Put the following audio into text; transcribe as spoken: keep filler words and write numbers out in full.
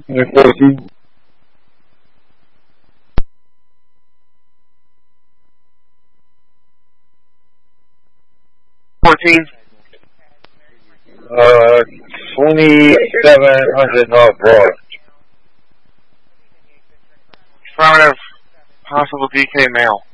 fourteen. fourteen. Uh, twenty-seven hundred North Broad. Affirmative. Possible D K male.